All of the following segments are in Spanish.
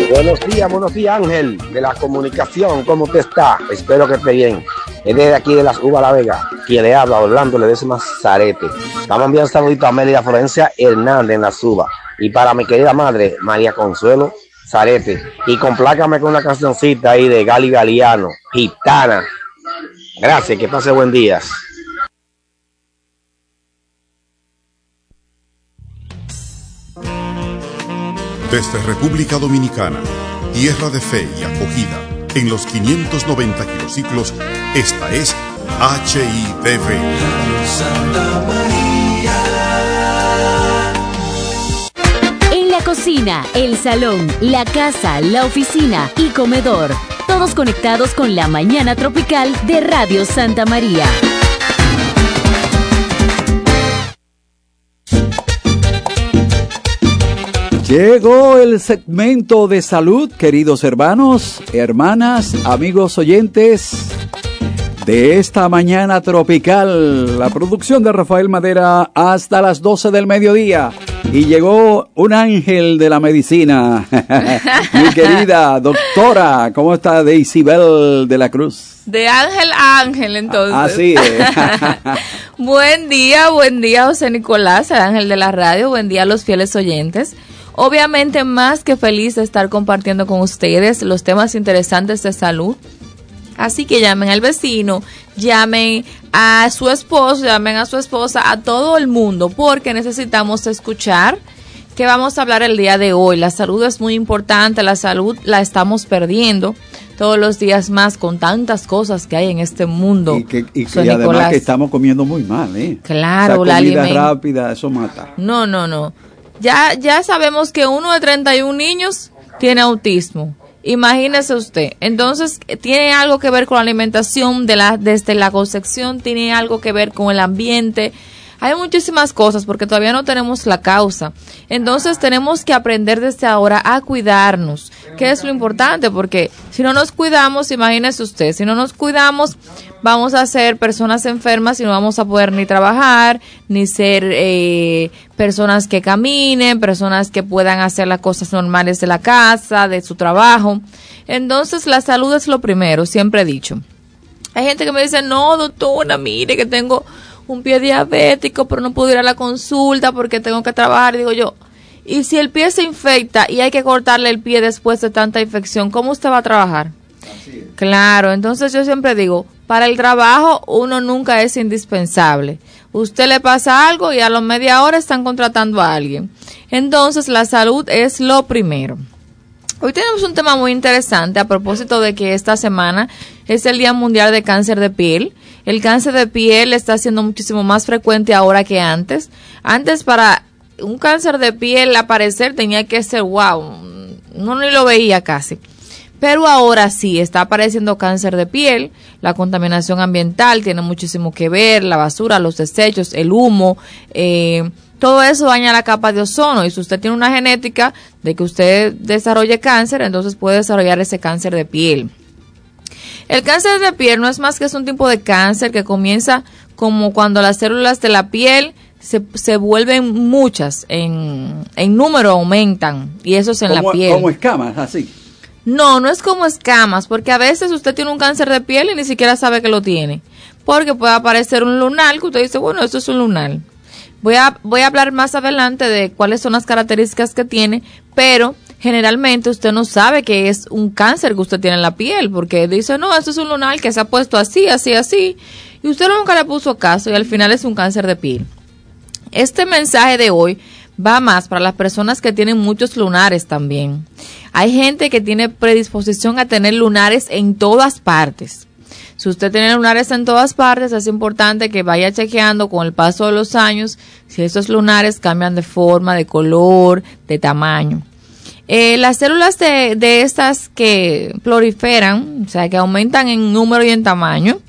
Buenos días Ángel, de la comunicación, ¿cómo te está? Espero que esté bien. Es desde aquí de las Uvas La Vega, quien le habla, Orlando Ledesma Zarete. Estamos enviando un saludito a Amelia Florencia Hernández en las Uvas. Y para mi querida madre, María Consuelo Zarete. Y complácame con una cancioncita ahí de Gali Galiano, Gitana. Gracias, que pase buen día. Desde República Dominicana, tierra de fe y acogida, en los 590 kilociclos, esta es HIDV. Santa María. En la cocina, el salón, la casa, la oficina y comedor, todos conectados con la mañana tropical de Radio Santa María. Llegó el segmento de salud, queridos hermanos, hermanas, amigos oyentes de esta mañana tropical. La producción de Rafael Madera hasta las 12 del mediodía. Y llegó un ángel de la medicina, mi querida doctora, ¿cómo está? Deisibel de la Cruz. De ángel a ángel, entonces. Así es. Buen día, José Nicolás, el ángel de la radio. Buen día a los fieles oyentes. Obviamente más que feliz de estar compartiendo con ustedes los temas interesantes de salud. Así que llamen al vecino, llamen a su esposo, llamen a su esposa, a todo el mundo, porque necesitamos escuchar qué vamos a hablar el día de hoy. La salud es muy importante, la salud la estamos perdiendo todos los días más con tantas cosas que hay en este mundo. Y además que estamos comiendo muy mal, ¿eh? Claro, la comida rápida, eso mata. No. Ya sabemos que uno de 31 niños tiene autismo. Imagínese usted. Entonces, tiene algo que ver con la alimentación desde la concepción, tiene algo que ver con el ambiente. Hay muchísimas cosas porque todavía no tenemos la causa. Entonces, tenemos que aprender desde ahora a cuidarnos, que es lo importante, porque si no nos cuidamos, imagínese usted, si no nos cuidamos, vamos a ser personas enfermas y no vamos a poder ni trabajar, ni ser personas que caminen, personas que puedan hacer las cosas normales de la casa, de su trabajo. Entonces, la salud es lo primero, siempre he dicho. Hay gente que me dice, no, doctora, mire que tengo un pie diabético, pero no puedo ir a la consulta porque tengo que trabajar. Digo yo, y si el pie se infecta y hay que cortarle el pie después de tanta infección, ¿cómo usted va a trabajar? Así es. Claro, entonces yo siempre digo, para el trabajo uno nunca es indispensable. Usted le pasa algo y a la media hora están contratando a alguien. Entonces la salud es lo primero. Hoy tenemos un tema muy interesante a propósito de que esta semana es el Día Mundial de Cáncer de Piel. El cáncer de piel está siendo muchísimo más frecuente ahora que antes. Antes, para un cáncer de piel aparecer tenía que ser wow, no ni lo veía casi. Pero ahora sí, está apareciendo cáncer de piel. La contaminación ambiental tiene muchísimo que ver, la basura, los desechos, el humo, todo eso daña la capa de ozono. Y si usted tiene una genética de que usted desarrolle cáncer, entonces puede desarrollar ese cáncer de piel. El cáncer de piel no es más que es un tipo de cáncer que comienza como cuando las células de la piel se vuelven muchas, en número aumentan, y eso es en la piel. Como escamas, así. No es como escamas, porque a veces usted tiene un cáncer de piel y ni siquiera sabe que lo tiene, porque puede aparecer un lunar que usted dice, bueno, esto es un lunar. Voy a hablar más adelante de cuáles son las características que tiene, pero generalmente usted no sabe que es un cáncer que usted tiene en la piel, porque dice, no, esto es un lunar que se ha puesto así, y usted nunca le puso caso y al final es un cáncer de piel. Este mensaje de hoy va más para las personas que tienen muchos lunares también. Hay gente que tiene predisposición a tener lunares en todas partes. Si usted tiene lunares en todas partes, es importante que vaya chequeando con el paso de los años si esos lunares cambian de forma, de color, de tamaño. Las células de estas que proliferan, o sea, que aumentan en número y en tamaño,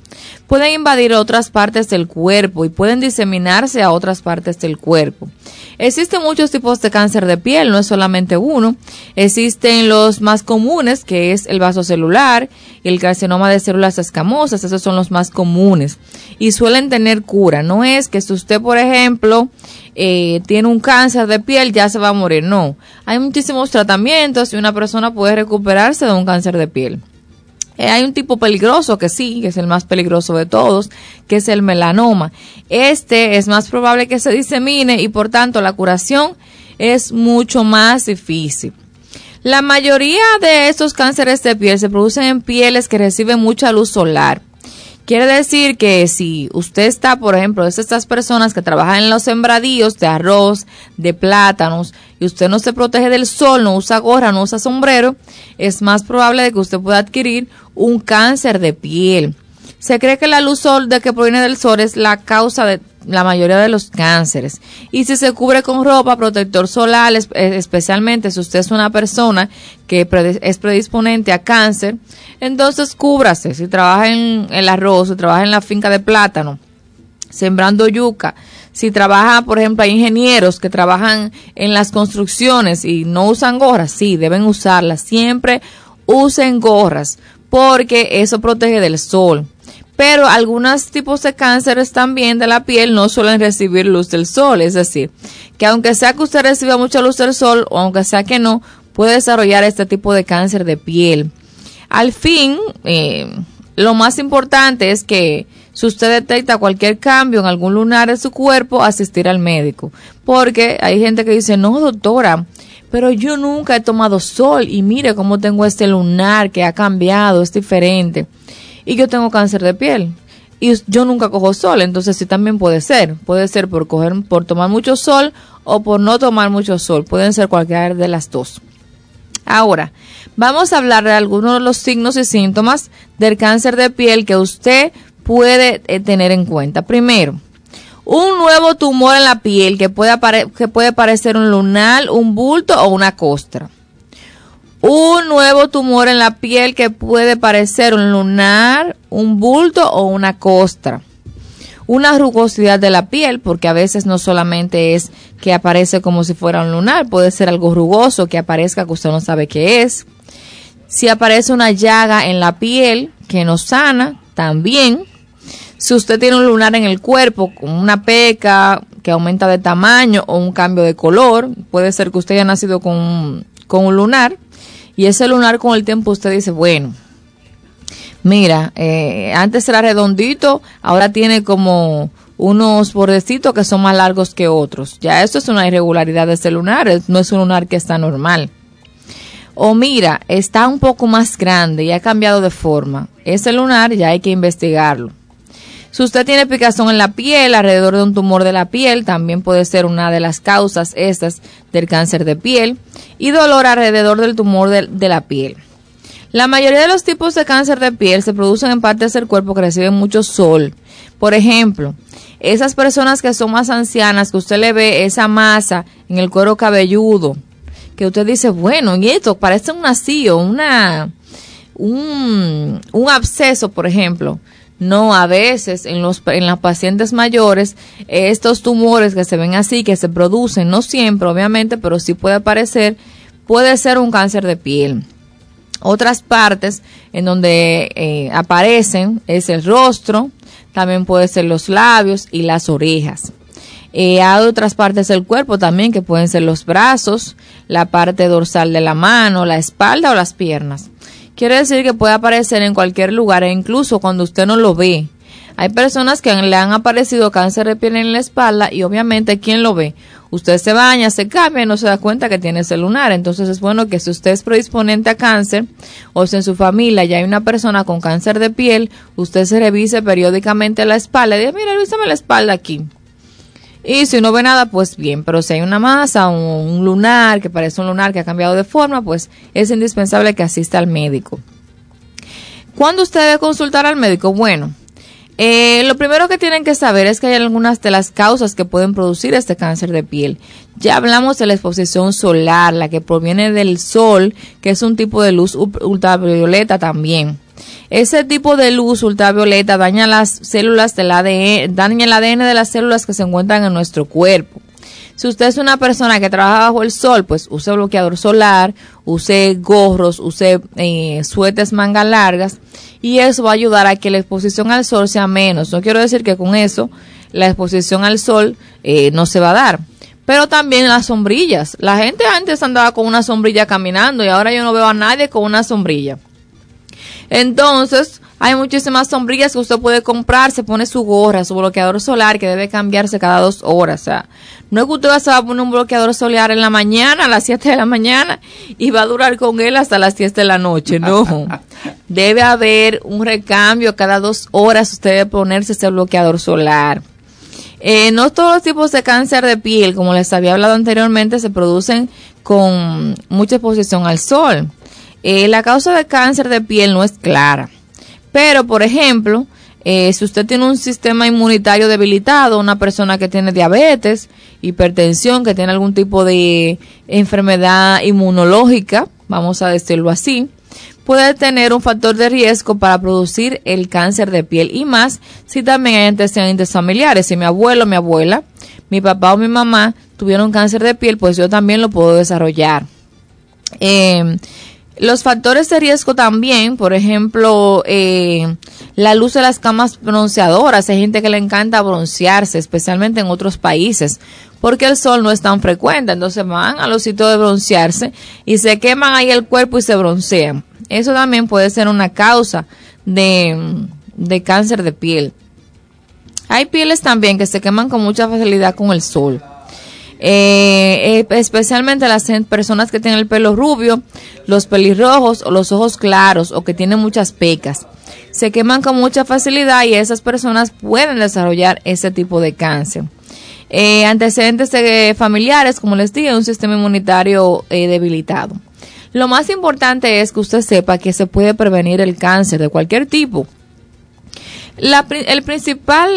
pueden invadir otras partes del cuerpo y pueden diseminarse a otras partes del cuerpo. Existen muchos tipos de cáncer de piel, no es solamente uno. Existen los más comunes, que es el vasocelular y el carcinoma de células escamosas. Esos son los más comunes y suelen tener cura. No es que si usted, por ejemplo, tiene un cáncer de piel, ya se va a morir. No, hay muchísimos tratamientos y una persona puede recuperarse de un cáncer de piel. Hay un tipo peligroso que sí, que es el más peligroso de todos, que es el melanoma. Este es más probable que se disemine y por tanto la curación es mucho más difícil. La mayoría de estos cánceres de piel se producen en pieles que reciben mucha luz solar. Quiere decir que si usted está, por ejemplo, es estas personas que trabajan en los sembradíos de arroz, de plátanos, y usted no se protege del sol, no usa gorra, no usa sombrero, es más probable de que usted pueda adquirir un cáncer de piel. Se cree que la luz sol de que proviene del sol es la causa de la mayoría de los cánceres. Y si se cubre con ropa, protector solar, especialmente si usted es una persona que es predisponente a cáncer, entonces cúbrase. Si trabaja en el arroz, si trabaja en la finca de plátano, sembrando yuca, si trabaja, por ejemplo, hay ingenieros que trabajan en las construcciones y no usan gorras, sí, deben usarlas. Siempre usen gorras porque eso protege del sol. Pero algunos tipos de cánceres también de la piel no suelen recibir luz del sol, es decir, que aunque sea que usted reciba mucha luz del sol o aunque sea que no, puede desarrollar este tipo de cáncer de piel. Al fin, lo más importante es que si usted detecta cualquier cambio en algún lunar de su cuerpo, asistir al médico. Porque hay gente que dice, no doctora, pero yo nunca he tomado sol y mire cómo tengo este lunar que ha cambiado, es diferente. Y yo tengo cáncer de piel y yo nunca cojo sol, entonces sí también puede ser por tomar mucho sol o por no tomar mucho sol, pueden ser cualquiera de las dos. Ahora, vamos a hablar de algunos de los signos y síntomas del cáncer de piel que usted puede tener en cuenta. Primero, un nuevo tumor en la piel que puede parecer un lunar, un bulto o una costra. Un nuevo tumor en la piel que puede parecer un lunar, un bulto o una costra. Una rugosidad de la piel, porque a veces no solamente es que aparece como si fuera un lunar, puede ser algo rugoso que aparezca que usted no sabe qué es. Si aparece una llaga en la piel que no sana, también. Si usted tiene un lunar en el cuerpo, con una peca que aumenta de tamaño o un cambio de color, puede ser que usted haya nacido con un lunar. Y ese lunar con el tiempo usted dice, bueno, mira, antes era redondito, ahora tiene como unos bordecitos que son más largos que otros. Ya esto es una irregularidad de ese lunar, no es un lunar que está normal. O mira, está un poco más grande y ha cambiado de forma. Ese lunar ya hay que investigarlo. Si usted tiene picazón en la piel, alrededor de un tumor de la piel, también puede ser una de las causas estas del cáncer de piel, y dolor alrededor del tumor de la piel. La mayoría de los tipos de cáncer de piel se producen en partes del cuerpo que reciben mucho sol. Por ejemplo, esas personas que son más ancianas, que usted le ve esa masa en el cuero cabelludo, que usted dice, bueno, y esto parece un nacido, un absceso, por ejemplo. No, a veces en los pacientes mayores, estos tumores que se ven así, que se producen, no siempre obviamente, pero sí puede aparecer, puede ser un cáncer de piel. Otras partes en donde aparecen es el rostro, también puede ser los labios y las orejas. Hay otras partes del cuerpo también que pueden ser los brazos, la parte dorsal de la mano, la espalda o las piernas. Quiere decir que puede aparecer en cualquier lugar e incluso cuando usted no lo ve. Hay personas que le han aparecido cáncer de piel en la espalda y obviamente ¿quién lo ve? Usted se baña, se cambia y no se da cuenta que tiene ese lunar. Entonces es bueno que si usted es predisponente a cáncer o si en su familia ya hay una persona con cáncer de piel, usted se revise periódicamente la espalda y diga, mira, revísame la espalda aquí. Y si no ve nada, pues bien, pero si hay una masa o un lunar que parece un lunar que ha cambiado de forma, pues es indispensable que asista al médico. ¿Cuándo usted debe consultar al médico? Bueno, lo primero que tienen que saber es que hay algunas de las causas que pueden producir este cáncer de piel. Ya hablamos de la exposición solar, la que proviene del sol, que es un tipo de luz ultravioleta también. Ese tipo de luz ultravioleta daña las células del ADN, daña el ADN de las células que se encuentran en nuestro cuerpo. Si usted es una persona que trabaja bajo el sol, pues use bloqueador solar, use gorros, use suéteres mangas largas, y eso va a ayudar a que la exposición al sol sea menos. No quiero decir que con eso la exposición al sol no se va a dar. Pero también las sombrillas. La gente antes andaba con una sombrilla caminando y ahora yo no veo a nadie con una sombrilla. Entonces, hay muchísimas sombrillas que usted puede comprar, se pone su gorra, su bloqueador solar que debe cambiarse cada 2 horas. O sea, no es que usted se va a poner un bloqueador solar en la mañana, a las 7 de la mañana, y va a durar con él hasta las 10 de la noche. No. Debe haber un recambio cada 2 horas, usted debe ponerse ese bloqueador solar. No todos los tipos de cáncer de piel, como les había hablado anteriormente, se producen con mucha exposición al sol. La causa de cáncer de piel no es clara. Pero, por ejemplo, si usted tiene un sistema inmunitario debilitado, una persona que tiene diabetes, hipertensión, que tiene algún tipo de enfermedad inmunológica, vamos a decirlo así, puede tener un factor de riesgo para producir el cáncer de piel, y más si también hay antecedentes familiares. Si mi abuelo, mi abuela, mi papá o mi mamá tuvieron cáncer de piel, pues yo también lo puedo desarrollar. Los factores de riesgo también, por ejemplo, la luz de las camas bronceadoras. Hay gente que le encanta broncearse, especialmente en otros países, porque el sol no es tan frecuente. Entonces van a los sitios de broncearse y se queman ahí el cuerpo y se broncean. Eso también puede ser una causa de cáncer de piel. Hay pieles también que se queman con mucha facilidad con el sol. Especialmente las personas que tienen el pelo rubio, los pelirrojos o los ojos claros, o que tienen muchas pecas, se queman con mucha facilidad, y esas personas pueden desarrollar ese tipo de cáncer. Antecedentes familiares, como les dije, un sistema inmunitario debilitado. Lo más importante es que usted sepa que se puede prevenir el cáncer de cualquier tipo. La principal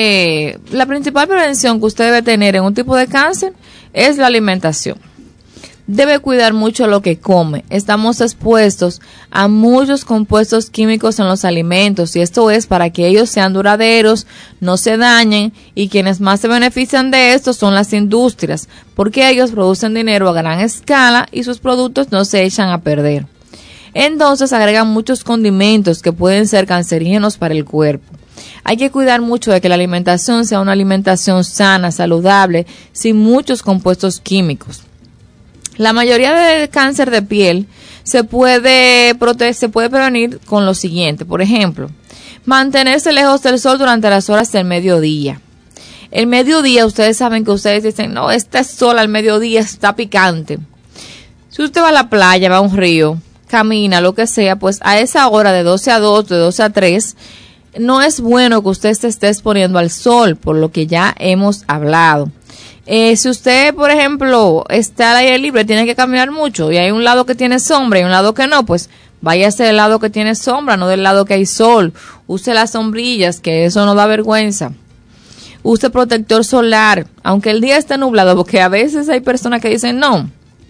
prevención que usted debe tener en un tipo de cáncer es la alimentación. Debe cuidar mucho lo que come. Estamos expuestos a muchos compuestos químicos en los alimentos, y esto es para que ellos sean duraderos, no se dañen, y quienes más se benefician de esto son las industrias, porque ellos producen dinero a gran escala y sus productos no se echan a perder. Entonces agregan muchos condimentos que pueden ser cancerígenos para el cuerpo. Hay que cuidar mucho de que la alimentación sea una alimentación sana, saludable, sin muchos compuestos químicos. La mayoría del cáncer de piel se puede prevenir con lo siguiente. Por ejemplo, mantenerse lejos del sol durante las horas del mediodía. El mediodía, ustedes saben que ustedes dicen, no, este sol al mediodía está picante. Si usted va a la playa, va a un río, camina, lo que sea, pues a esa hora de 12 a 2, de 12 a 3, no es bueno que usted se esté exponiendo al sol, por lo que ya hemos hablado. Si usted, por ejemplo, está al aire libre, tiene que caminar mucho, y hay un lado que tiene sombra y un lado que no, pues váyase del lado que tiene sombra, no del lado que hay sol. Use las sombrillas, que eso no da vergüenza. Use protector solar, aunque el día esté nublado, porque a veces hay personas que dicen, no,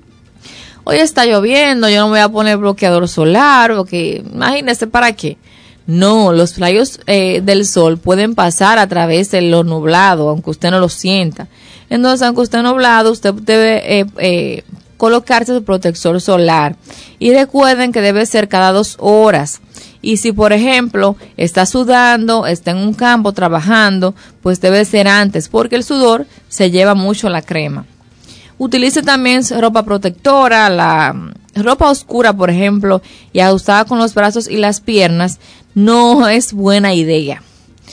hoy está lloviendo, yo no me voy a poner bloqueador solar, porque imagínese, ¿para qué? No, los rayos del sol pueden pasar a través de lo nublado, aunque usted no lo sienta. Entonces, aunque usted nublado, usted debe colocarse su protector solar. Y recuerden que debe ser cada 2 horas. Y si, por ejemplo, está sudando, está en un campo trabajando, pues debe ser antes, porque el sudor se lleva mucho la crema. Utilice también ropa protectora, la ropa oscura, por ejemplo, y ajustada con los brazos y las piernas, no es buena idea.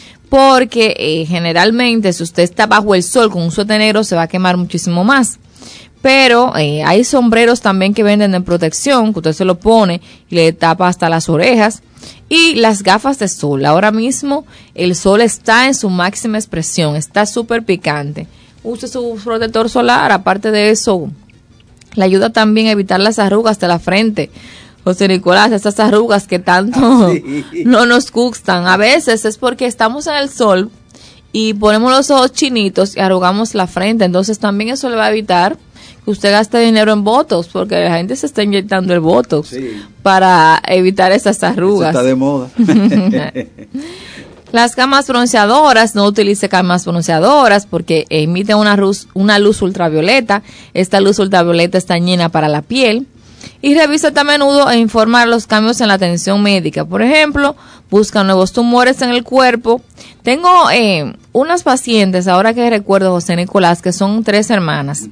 Porque generalmente si usted está bajo el sol con un suéter negro se va a quemar muchísimo más. Pero hay sombreros también que venden en protección, que usted se lo pone y le tapa hasta las orejas. Y las gafas de sol. Ahora mismo el sol está en su máxima expresión, está súper picante. Use su protector solar. Aparte de eso, le ayuda también a evitar las arrugas de la frente. José Nicolás, estas arrugas que tanto no nos gustan. A veces es porque estamos en el sol y ponemos los ojos chinitos y arrugamos la frente. Entonces también eso le va a evitar que que usted gaste dinero en Botox, porque la gente se está inyectando el Botox Sí. para evitar esas Eso arrugas. está de moda. Las camas bronceadoras, no utilice camas bronceadoras porque emiten una luz ultravioleta. Esta luz ultravioleta está dañina para la piel. Y revisa a menudo e informa los cambios en la atención médica. Por ejemplo, busca nuevos tumores en el cuerpo. Tengo unas pacientes, ahora que recuerdo, José Nicolás, que son 3 hermanas.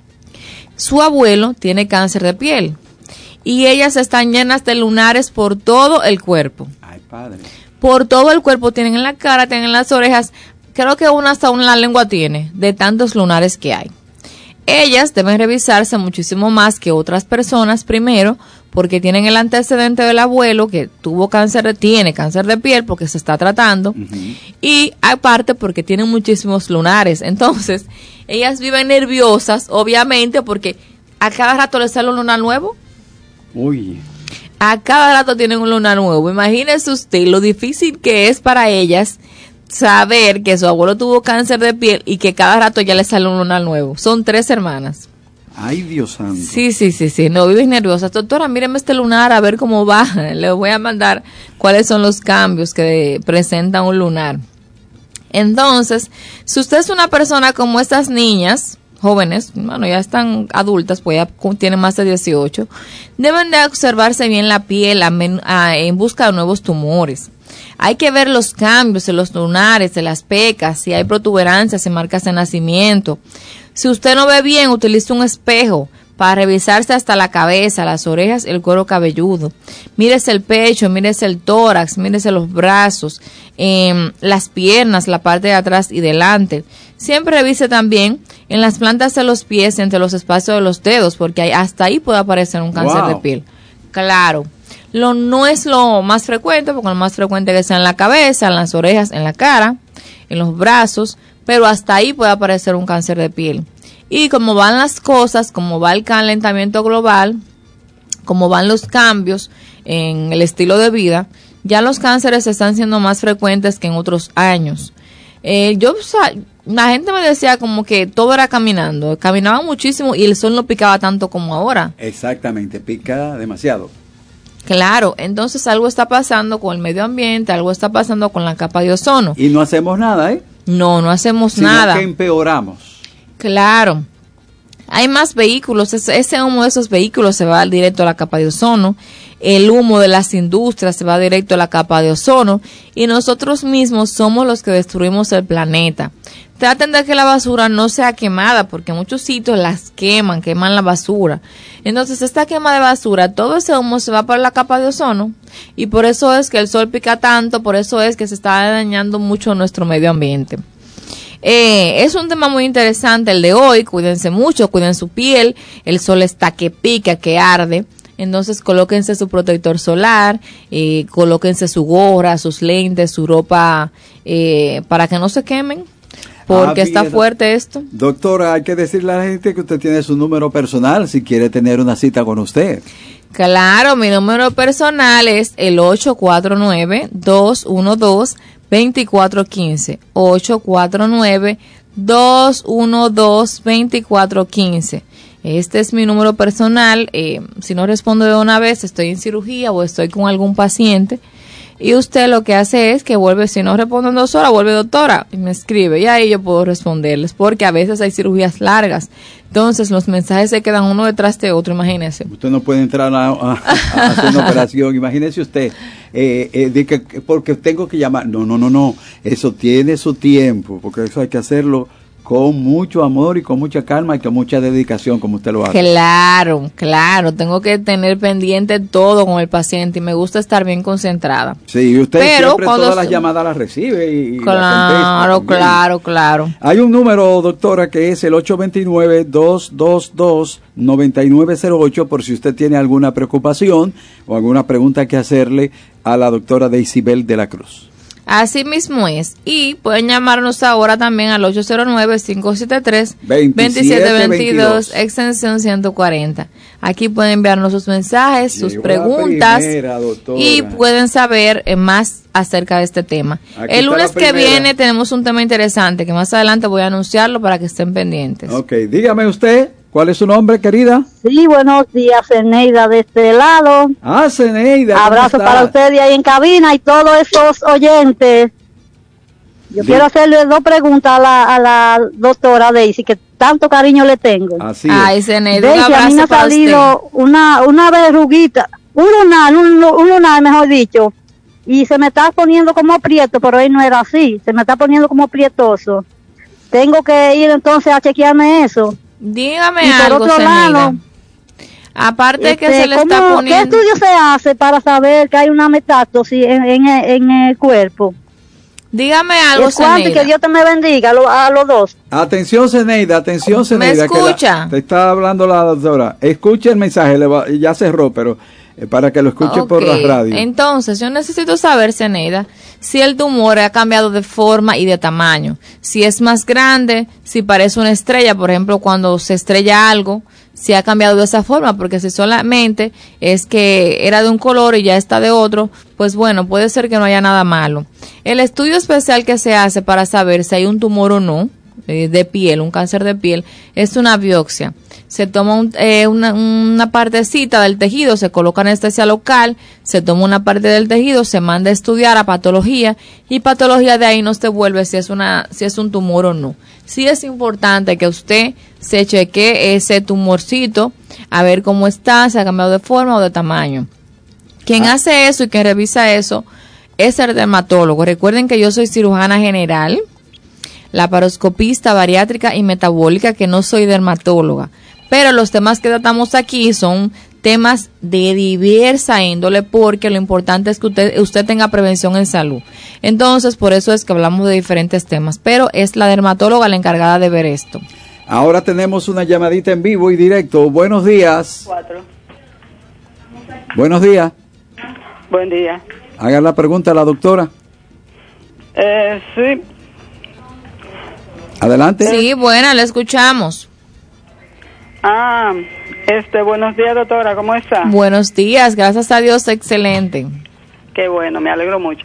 Su abuelo tiene cáncer de piel y ellas están llenas de lunares por todo el cuerpo. Ay, padre. Por todo el cuerpo, tienen en la cara, tienen en las orejas, creo que una hasta una en la lengua tiene, de tantos lunares que hay. Ellas deben revisarse muchísimo más que otras personas, primero, porque tienen el antecedente del abuelo que tiene cáncer de piel porque se está tratando, y aparte porque tienen muchísimos lunares. Entonces, ellas viven nerviosas, obviamente, porque a cada rato les sale un lunar nuevo. Uy. A cada rato tienen un lunar nuevo. Imagínese usted lo difícil que es para ellas saber que su abuelo tuvo cáncer de piel y que cada rato ya le sale un lunar nuevo. Son 3 hermanas. Ay, Dios santo. Sí. No, viven nerviosas. Doctora, míreme este lunar a ver cómo va. Le voy a mandar cuáles son los cambios que presenta un lunar. Entonces, si usted es una persona como estas niñas jóvenes, bueno, ya están adultas, pues ya tienen más de 18, deben de observarse bien la piel en busca de nuevos tumores. Hay que ver los cambios en los lunares, en las pecas, si hay protuberancias y marcas de nacimiento. Si usted no ve bien, utilice un espejo para revisarse hasta la cabeza, las orejas y el cuero cabelludo. Mírese el pecho, mírese el tórax, mírese los brazos, las piernas, la parte de atrás y delante. Siempre revise también en las plantas de los pies, entre los espacios de los dedos, porque hasta ahí puede aparecer un cáncer de piel. Claro. No es lo más frecuente, porque lo más frecuente es que sea en la cabeza, en las orejas, en la cara, en los brazos, pero hasta ahí puede aparecer un cáncer de piel. Y como van las cosas, como va el calentamiento global, como van los cambios en el estilo de vida, ya los cánceres están siendo más frecuentes que en otros años. La gente me decía como que todo era caminaba muchísimo y el sol no picaba tanto como ahora. Exactamente, pica demasiado. Claro, entonces algo está pasando con el medio ambiente, algo está pasando con la capa de ozono. Y no hacemos nada, ¿eh? No hacemos Sino nada. que empeoramos. Claro. Hay más vehículos, ese humo de esos vehículos se va directo a la capa de ozono, el humo de las industrias se va directo a la capa de ozono y nosotros mismos somos los que destruimos el planeta. Traten de que la basura no sea quemada porque en muchos sitios las queman la basura. Entonces esta quema de basura, todo ese humo se va para la capa de ozono y por eso es que el sol pica tanto, por eso es que se está dañando mucho nuestro medio ambiente. Es un tema muy interesante el de hoy, cuídense mucho, cuiden su piel, el sol está que pica, que arde, entonces colóquense su protector solar, colóquense su gorra, sus lentes, su ropa, para que no se quemen, porque está fuerte esto. Doctora, hay que decirle a la gente que usted tiene su número personal si quiere tener una cita con usted. Claro, mi número personal es el 849-212-2415, 849-212-2415. Este es mi número personal. Si no respondo de una vez, estoy en cirugía o estoy con algún paciente. Y usted lo que hace es que vuelve, si no respondo en 2 horas, vuelve doctora y me escribe. Y ahí yo puedo responderles, porque a veces hay cirugías largas. Entonces los mensajes se quedan uno detrás de otro, imagínese. Usted no puede entrar a hacer una operación. Imagínese usted, porque tengo que llamar. No. Eso tiene su tiempo, porque eso hay que hacerlo con mucho amor y con mucha calma y con mucha dedicación, como usted lo hace. Claro, tengo que tener pendiente todo con el paciente y me gusta estar bien concentrada. Sí, usted pero siempre todas las llamadas las recibe y claro, claro. Hay un número, doctora, que es el 829-222-9908 por si usted tiene alguna preocupación o alguna pregunta que hacerle a la doctora Deisibel de la Cruz. Así mismo es. Y pueden llamarnos ahora también al 809-573-2722, extensión 140. Aquí pueden enviarnos sus mensajes, sus preguntas y pueden saber más acerca de este tema. El lunes que viene tenemos un tema interesante que más adelante voy a anunciarlo para que estén pendientes. Ok, dígame usted. ¿Cuál es su nombre, querida? Sí, buenos días, Zeneida, de este lado. Ah, Zeneida. ¿cómo Abrazo estás? para ustedes ahí en cabina y todos esos oyentes. Yo quiero hacerle 2 preguntas a la doctora Daisy, que tanto cariño le tengo. Así es. Ay, Zeneida, un Daisy, a mí me abrazo ha para usted. salido una verruguita, un lunar, mejor dicho, y se me está poniendo como prieto, pero hoy no era así, se me está poniendo como prietoso. Tengo que ir entonces a chequearme eso. Dígame Y por algo, otro Zeneida. lado, Aparte de que se le está ¿qué poniendo... estudio se hace para saber que hay una metástasis en el cuerpo? Dígame algo, Es cuanto, y Zeneida. que Dios te me bendiga a los dos. Atención, Zeneida, atención, Zeneida. que escucha? te está hablando la doctora. Escuche el mensaje, ya cerró, pero para que lo escuche por la Ok, radio. Entonces, yo necesito saber, Zeneida, si el tumor ha cambiado de forma y de tamaño. Si es más grande, si parece una estrella, por ejemplo, cuando se estrella algo, si ha cambiado de esa forma, porque si solamente es que era de un color y ya está de otro, pues bueno, puede ser que no haya nada malo. El estudio especial que se hace para saber si hay un tumor o no, de piel, un cáncer de piel, es una biopsia. Se toma una partecita del tejido, se coloca anestesia local, se toma una parte del tejido, se manda a estudiar a patología y patología de ahí nos devuelve si es un tumor o no. Sí es importante que usted se chequee ese tumorcito a ver cómo está, si ha cambiado de forma o de tamaño. Quien hace eso y quien revisa eso es el dermatólogo. Recuerden que yo soy cirujana general, laparoscopista, bariátrica y metabólica, que no soy dermatóloga. Pero los temas que tratamos aquí son temas de diversa índole, porque lo importante es que usted tenga prevención en salud. Entonces, por eso es que hablamos de diferentes temas, pero es la dermatóloga la encargada de ver esto. Ahora tenemos una llamadita en vivo y directo. Buenos días. 4. Buenos días. Buen día. Haga la pregunta a la doctora. Sí. Adelante. Sí, buena, le escuchamos. Buenos días, doctora, ¿cómo está? Buenos días, gracias a Dios, excelente. Qué bueno, me alegro mucho.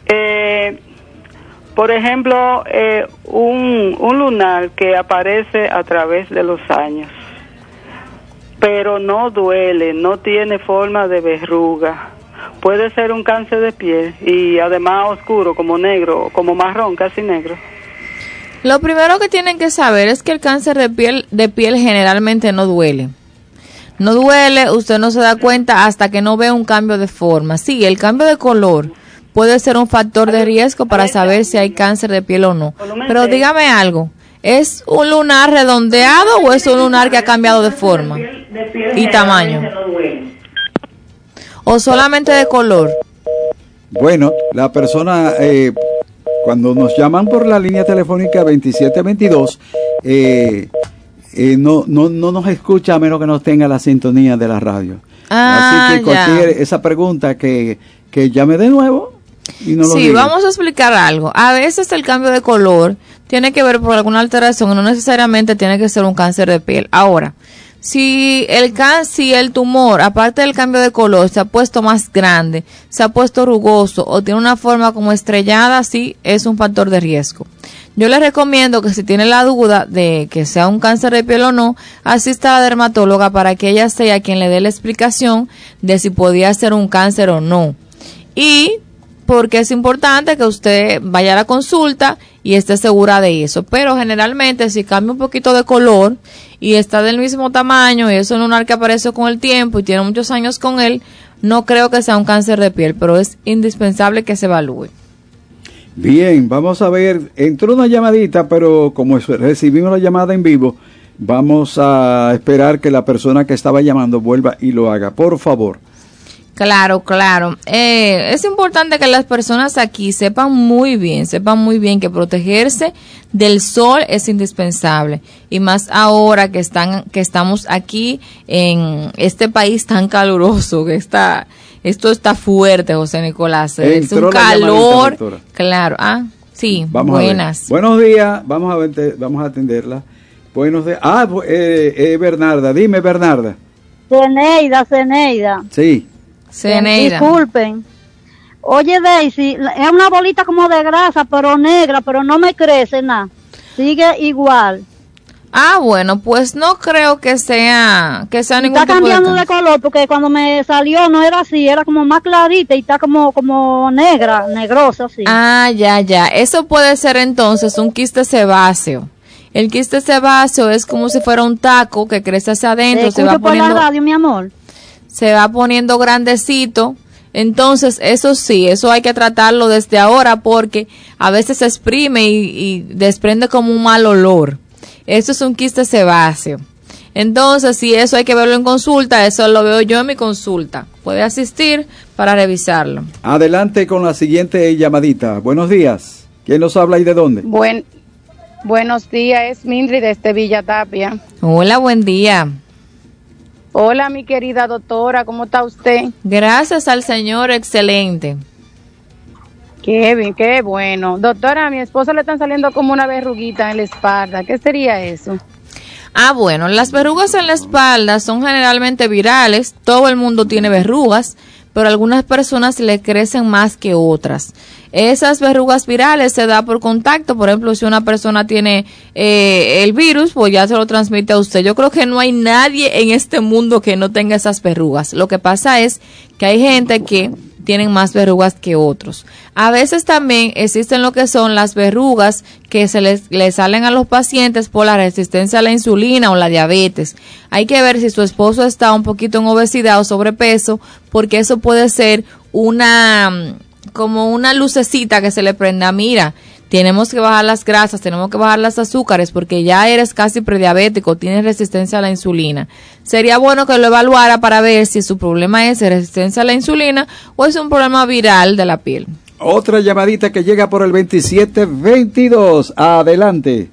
Por ejemplo, un lunar que aparece a través de los años, pero no duele, no tiene forma de verruga. Puede ser un cáncer de piel y además oscuro, como negro, como marrón, casi negro. Lo primero que tienen que saber es que el cáncer de piel generalmente no duele. No duele, usted no se da cuenta hasta que no ve un cambio de forma. Sí, el cambio de color puede ser un factor de riesgo para saber si hay cáncer de piel o no. Pero dígame algo, ¿es un lunar redondeado o es un lunar que ha cambiado de forma y tamaño? ¿O solamente de color? Bueno, la persona, cuando nos llaman por la línea telefónica 2722, no nos escucha a menos que nos tenga la sintonía de la radio. Así que esa pregunta que llame de nuevo y no lo diga. Vamos a explicar algo. A veces el cambio de color tiene que ver por alguna alteración, no necesariamente tiene que ser un cáncer de piel. Ahora, si el tumor, aparte del cambio de color, se ha puesto más grande, se ha puesto rugoso o tiene una forma como estrellada, sí es un factor de riesgo. Yo les recomiendo que si tiene la duda de que sea un cáncer de piel o no, asista a la dermatóloga para que ella sea quien le dé la explicación de si podía ser un cáncer o no. Y porque es importante que usted vaya a la consulta y esté segura de eso. Pero generalmente si cambia un poquito de color y está del mismo tamaño y es un lunar que aparece con el tiempo y tiene muchos años con él, no creo que sea un cáncer de piel, pero es indispensable que se evalúe. Bien, vamos a ver, entró una llamadita, pero como recibimos la llamada en vivo, vamos a esperar que la persona que estaba llamando vuelva y lo haga, por favor. Claro. Es importante que las personas aquí sepan muy bien que protegerse del sol es indispensable. Y más ahora que estamos aquí en este país tan caluroso, esto está fuerte, José Nicolás. Es un calor. Claro. Sí, vamos buenas. Buenos días, vamos a atenderla. Buenos días. Bernarda, dime, Bernarda. Zeneida. Sí. Zeneida. Disculpen. Oye, Daisy, es una bolita como de grasa, pero negra, pero no me crece nada. Sigue igual. Ah, bueno, pues no creo que sea ningún Está tipo cambiando de color porque cuando me salió no era así, era como más clarita y está como negrosa así. Ah, ya. Eso puede ser entonces un quiste sebáceo. El quiste sebáceo es como si fuera un taco que crece hacia adentro, se va poniendo por la radio, mi amor. Se va poniendo grandecito. Entonces, eso sí, eso hay que tratarlo desde ahora porque a veces se exprime y desprende como un mal olor. Eso es un quiste sebáceo. Entonces, si eso hay que verlo en consulta, eso lo veo yo en mi consulta. Puede asistir para revisarlo. Adelante con la siguiente llamadita. Buenos días. ¿Quién nos habla y de dónde? Buenos días, es Mindri desde Villa Tapia. Hola, buen día. Hola, mi querida doctora, ¿cómo está usted? Gracias al Señor, excelente. Qué bien, qué bueno. Doctora, a mi esposa le están saliendo como una verruguita en la espalda. ¿Qué sería eso? Ah, bueno, las verrugas en la espalda son generalmente virales. Todo el mundo tiene verrugas, pero algunas personas le crecen más que otras. Esas verrugas virales se da por contacto. Por ejemplo, si una persona tiene el virus, pues ya se lo transmite a usted. Yo creo que no hay nadie en este mundo que no tenga esas verrugas. Lo que pasa es que hay gente que tienen más verrugas que otros. A veces también existen lo que son las verrugas que se les salen a los pacientes por la resistencia a la insulina o la diabetes. Hay que ver si su esposo está un poquito en obesidad o sobrepeso, porque eso puede ser como una lucecita que se le prenda. Mira, tenemos que bajar las grasas, tenemos que bajar los azúcares porque ya eres casi prediabético, tienes resistencia a la insulina. Sería bueno que lo evaluara para ver si su problema es resistencia a la insulina o es un problema viral de la piel. Otra llamadita que llega por el 2722. Adelante.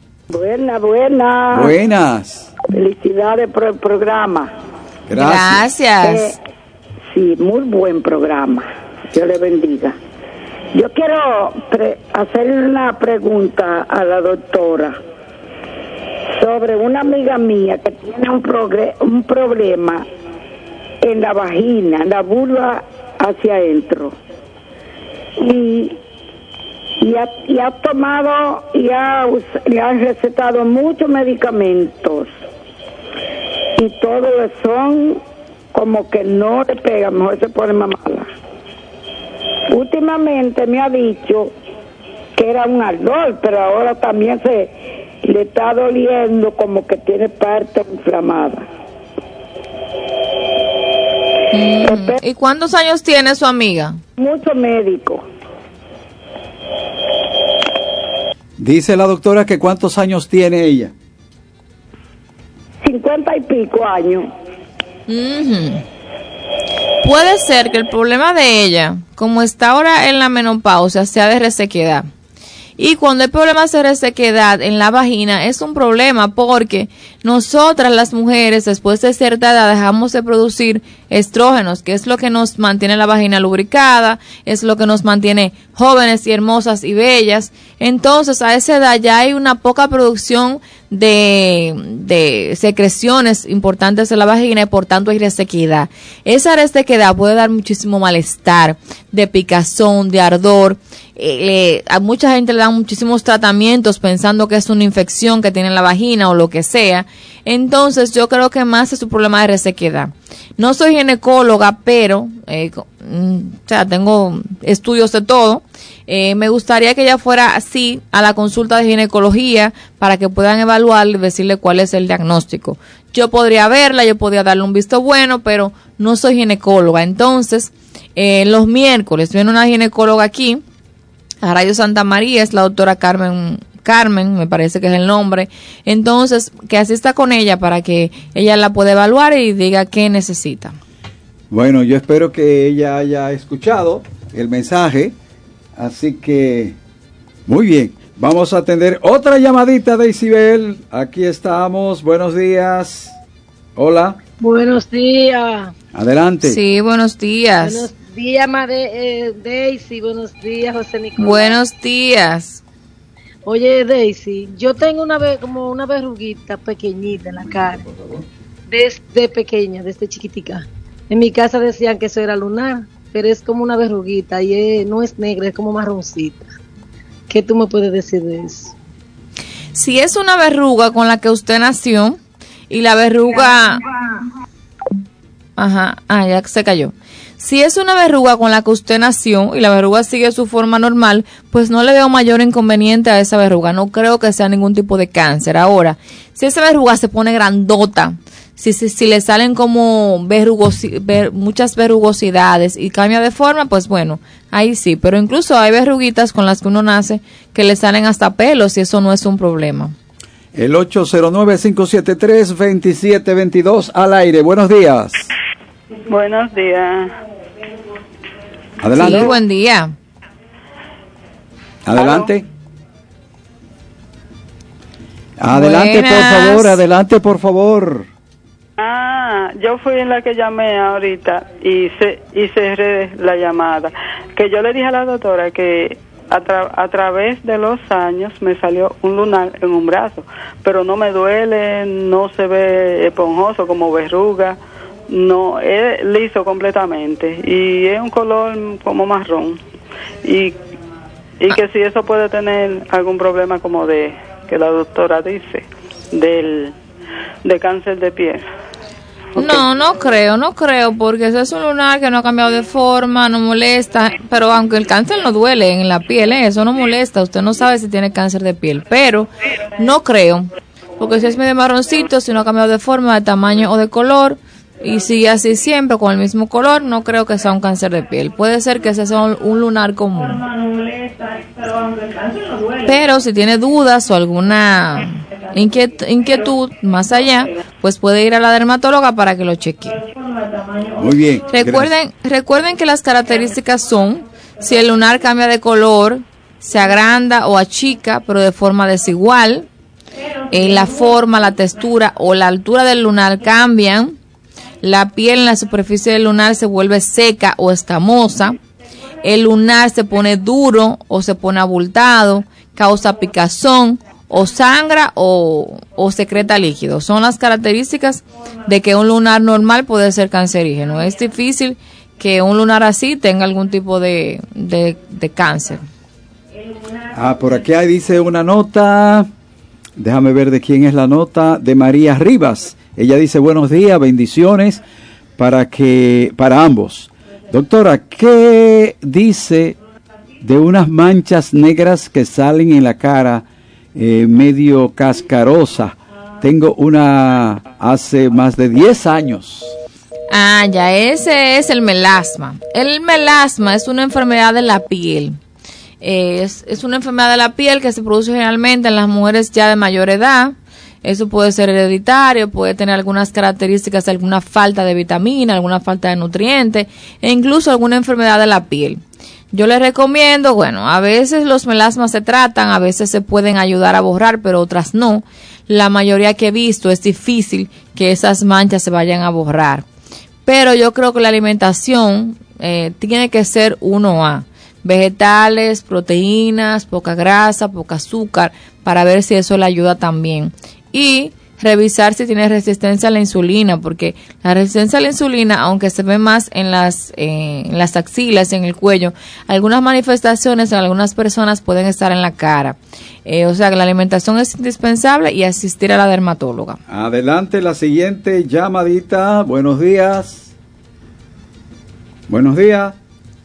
Buenas. Felicidades por el programa. Gracias. Sí, muy buen programa. Dios le bendiga. Yo quiero hacerle una pregunta a la doctora sobre una amiga mía que tiene un problema en la vagina, en la vulva hacia adentro. Y ha tomado le han recetado muchos medicamentos y todos son como que no le pegan, mejor se pone más mala. Últimamente me ha dicho que era un ardor, pero ahora también le está doliendo como que tiene parte inflamada. ¿Y cuántos años tiene su amiga? Mucho médico. Dice la doctora que ¿cuántos años tiene ella? 50 y pico años. Puede ser que el problema de ella, como está ahora en la menopausia, sea de resequedad. Y cuando hay problemas de resequedad en la vagina es un problema porque nosotras las mujeres después de cierta edad dejamos de producir estrógenos, que es lo que nos mantiene la vagina lubricada, es lo que nos mantiene jóvenes y hermosas y bellas. Entonces a esa edad ya hay una poca producción de secreciones importantes en la vagina y por tanto hay resequedad. Esa resequedad puede dar muchísimo malestar, de picazón, de ardor. A mucha gente le dan muchísimos tratamientos pensando que es una infección que tiene en la vagina o lo que sea. Entonces yo creo que más es su problema de resequedad. No soy ginecóloga, pero tengo estudios de todo. Me gustaría que ella fuera así a la consulta de ginecología para que puedan evaluar y decirle cuál es el diagnóstico. Yo podría verla, yo podría darle un visto bueno, pero no soy ginecóloga. Entonces, los miércoles viene una ginecóloga aquí a Radio Santa María, es la doctora Carmen, me parece que es el nombre. Entonces, que asista con ella para que ella la pueda evaluar y diga qué necesita. Bueno, yo espero que ella haya escuchado el mensaje, así que muy bien. Vamos a atender otra llamadita de Isabel. Aquí estamos. Buenos días. Hola. Buenos días. Adelante. Sí, buenos días. Buenos días, Daisy. Buenos días, José Nicolás. Buenos días. Oye, Daisy, yo tengo como una verruguita pequeñita en la cara. Desde pequeña, desde chiquitica. En mi casa decían que eso era lunar, pero es como una verruguita y no es negra, es como marroncita. ¿Qué tú me puedes decir de eso? Si es una verruga con la que usted nació y la verruga... ya se cayó. Si es una verruga con la que usted nació y la verruga sigue su forma normal, pues no le veo mayor inconveniente a esa verruga. No creo que sea ningún tipo de cáncer. Ahora, si esa verruga se pone grandota, si le salen como muchas verrugosidades y cambia de forma, pues bueno, ahí sí. Pero incluso hay verruguitas con las que uno nace que le salen hasta pelos y eso no es un problema. El 809-573-2722 al aire. Buenos días. Buenos días. Adelante. Sí, buen día. Adelante. Adelante, Buenas. por favor, adelante, por favor. Yo fui la que llamé ahorita y cerré la llamada. Que yo le dije a la doctora que a través de los años me salió un lunar en un brazo, pero no me duele, no se ve esponjoso como verruga. No, es liso completamente y es un color como marrón y que si eso puede tener algún problema como de que la doctora dice de cáncer de piel. Okay. No creo porque ese es un lunar que no ha cambiado de forma, no molesta, pero aunque el cáncer no duele en la piel, eso no molesta, usted no sabe si tiene cáncer de piel, pero no creo, porque si es medio marroncito, si no ha cambiado de forma, de tamaño o de color, y sigue así siempre con el mismo color, no creo que sea un cáncer de piel. Puede ser que ese sea un lunar común. Pero si tiene dudas o alguna inquietud más allá, pues puede ir a la dermatóloga para que lo chequee. Muy bien. Recuerden que las características son: si el lunar cambia de color, se agranda o achica, pero de forma desigual, la forma, la textura o la altura del lunar cambian. La piel en la superficie del lunar se vuelve seca o escamosa. El lunar se pone duro o se pone abultado. Causa picazón o sangra o secreta líquido. Son las características de que un lunar normal puede ser cancerígeno. Es difícil que un lunar así tenga algún tipo de cáncer. Por aquí dice una nota. Déjame ver de quién es la nota. De María Rivas. Ella dice: buenos días, bendiciones para ambos. Doctora, ¿qué dice de unas manchas negras que salen en la cara medio cascarosa? Tengo una hace más de 10 años. Ya ese es el melasma. El melasma es una enfermedad de la piel. Es una enfermedad de la piel que se produce generalmente en las mujeres ya de mayor edad. Eso puede ser hereditario, puede tener algunas características, alguna falta de vitamina, alguna falta de nutrientes e incluso alguna enfermedad de la piel. Yo les recomiendo, a veces los melasmas se tratan, a veces se pueden ayudar a borrar, pero otras no. La mayoría que he visto es difícil que esas manchas se vayan a borrar. Pero yo creo que la alimentación tiene que ser 1A. Vegetales, proteínas, poca grasa, poca azúcar, para ver si eso le ayuda también. Y revisar si tiene resistencia a la insulina, porque la resistencia a la insulina, aunque se ve más en las axilas y en el cuello, algunas manifestaciones en algunas personas pueden estar en la cara. O sea que la alimentación es indispensable y asistir a la dermatóloga. Adelante, la siguiente llamadita. Buenos días. Buenos días.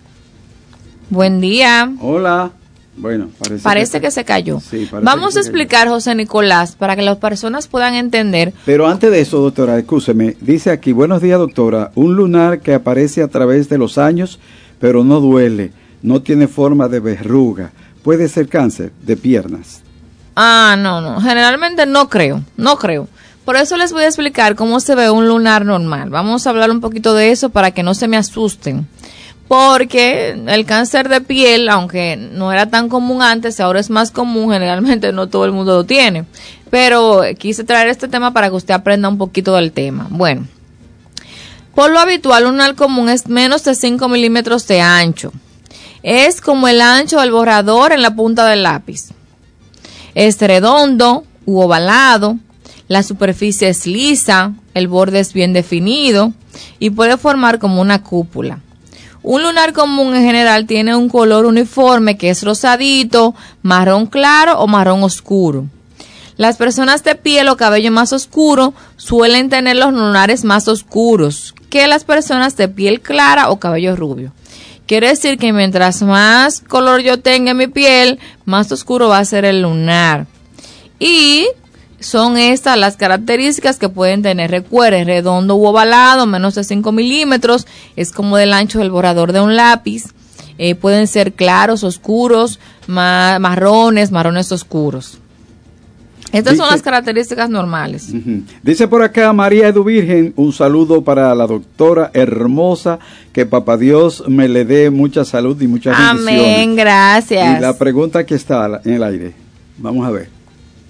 Buen día. Hola. Bueno, parece que se cayó. Sí, vamos a explicar, José Nicolás, para que las personas puedan entender. Pero antes de eso, doctora, escúcheme, dice aquí: buenos días, doctora, un lunar que aparece a través de los años, pero no duele, no tiene forma de verruga, ¿puede ser cáncer de piernas? No, generalmente no creo. Por eso les voy a explicar cómo se ve un lunar normal. Vamos a hablar un poquito de eso para que no se me asusten. Porque el cáncer de piel, aunque no era tan común antes, ahora es más común, generalmente no todo el mundo lo tiene. Pero quise traer este tema para que usted aprenda un poquito del tema. Bueno, por lo habitual, un lunar común es menos de 5 milímetros de ancho. Es como el ancho del borrador en la punta del lápiz. Es redondo u ovalado, la superficie es lisa, el borde es bien definido y puede formar como una cúpula. Un lunar común en general tiene un color uniforme que es rosadito, marrón claro o marrón oscuro. Las personas de piel o cabello más oscuro suelen tener los lunares más oscuros que las personas de piel clara o cabello rubio. Quiere decir que mientras más color yo tenga en mi piel, más oscuro va a ser el lunar. Y son estas las características que pueden tener. Recuerden, redondo u ovalado, menos de 5 milímetros, es como del ancho del borrador de un lápiz. Pueden ser claros, oscuros, marrones oscuros. Estas son las características normales. Dice por acá María Edu Virgen, un saludo para la doctora hermosa, que papá Dios me le dé mucha salud y muchas bendiciones. Amén, gracias. Y la pregunta que está en el aire, vamos a ver.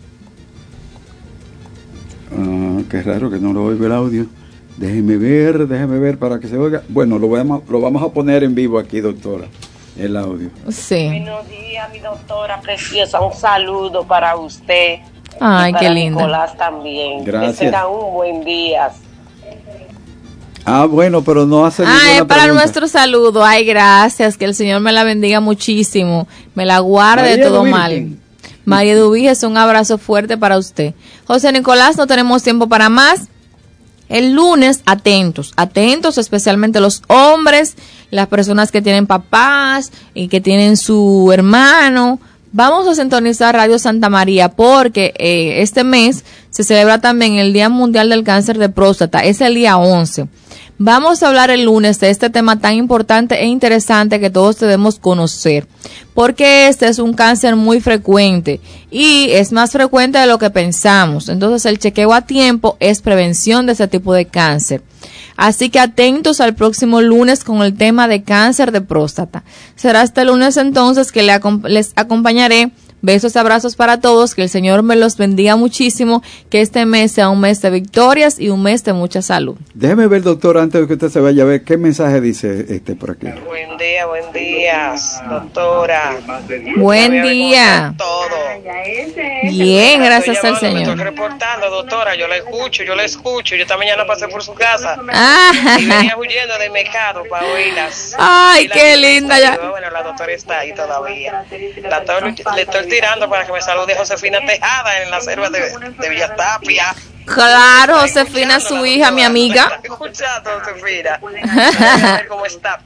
Qué raro que no lo oigo el audio. Déjeme ver para que se oiga. Bueno, lo vamos a poner en vivo aquí, doctora, el audio. Sí. Buenos días, mi doctora preciosa. Un saludo para usted. Ay, y para qué linda. Nicolás también. Gracias. Que tenga un buen día. Bueno, pero no hace ninguna para pregunta. nuestro saludo. Ay, gracias. Que el Señor me la bendiga muchísimo. Me la guarde María de todo Virgen. mal. María Dubíges, un abrazo fuerte para usted. José Nicolás, no tenemos tiempo para más. El lunes, atentos, especialmente los hombres, las personas que tienen papás y que tienen su hermano. Vamos a sintonizar Radio Santa María porque este mes se celebra también el Día Mundial del Cáncer de Próstata. Es el día 11. Vamos a hablar el lunes de este tema tan importante e interesante que todos debemos conocer, porque este es un cáncer muy frecuente y es más frecuente de lo que pensamos. Entonces el chequeo a tiempo es prevención de ese tipo de cáncer. Así que atentos al próximo lunes con el tema de cáncer de próstata. Será este lunes entonces que les acompañaré. Besos, abrazos para todos, que el Señor me los bendiga muchísimo, que este mes sea un mes de victorias y un mes de mucha salud. Déjeme ver, doctor, antes de que usted se vaya, a ver qué mensaje dice por aquí. Buen día, doctora. Buen día. Todo. Bien, gracias al Señor. Me estoy reportando, doctora, yo la escucho. Yo esta mañana pasé por su casa y venía huyendo del mercado para oírlas. Ay, qué linda. Ya. Bueno, la doctora está ahí todavía. Le estoy tirando para que me salude Josefina Tejada en la selva de Villatapia. Claro, Josefina es su hija, mi amiga. ¿Estás escuchando, Josefina? A ver cómo está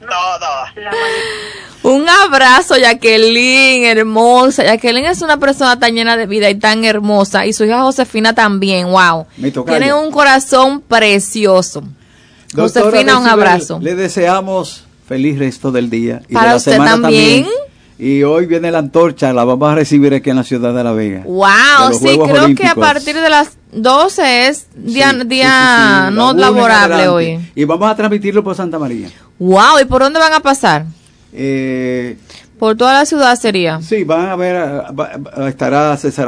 todo. Un abrazo, Jacqueline, hermosa. Jacqueline es una persona tan llena de vida y tan hermosa. Y su hija Josefina también, wow. Tienen un corazón precioso. Doctora, Josefina, un abrazo. Le deseamos feliz resto del día. Y para de la usted semana también. Y hoy viene la antorcha, la vamos a recibir aquí en la ciudad de La Vega. Wow, sí, creo Olímpicos. que a partir de las 12 es día sí, no laborable hoy. Y vamos a transmitirlo por Santa María. Wow, ¿y por dónde van a pasar? Por toda la ciudad sería. Sí, van a ver, estará César